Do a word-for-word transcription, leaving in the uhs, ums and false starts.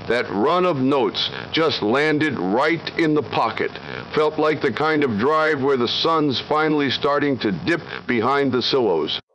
That run of notes just landed right in the pocket. Felt like the kind of drive where the sun's finally starting to dip behind the silos.